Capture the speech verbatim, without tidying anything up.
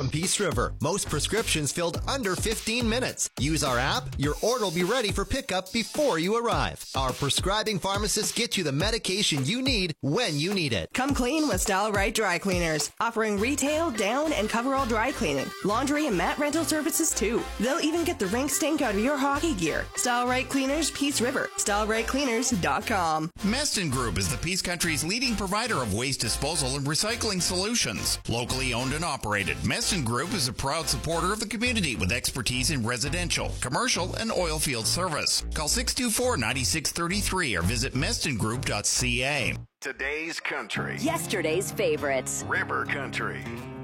from Peace River. Most prescriptions filled under fifteen minutes. Use our app. Your order will be ready for pickup before you arrive. Our prescribing pharmacists get you the medication you need when you need it. Come clean with Style Right Dry Cleaners, offering retail, down, and coverall dry cleaning, laundry, and mat rental services too. They'll even get the rink stink out of your hockey gear. Style Right Cleaners, Peace River. Style Right Cleaners dot com. Meston Group is the Peace Country's leading provider of waste disposal and recycling solutions. Locally owned and operated, Meston Group is a proud supporter of the community with expertise in residential, commercial, and oil field service. Call six two four, nine six three three or visit meston group dot c a. Today's country. Yesterday's favorites. River Country.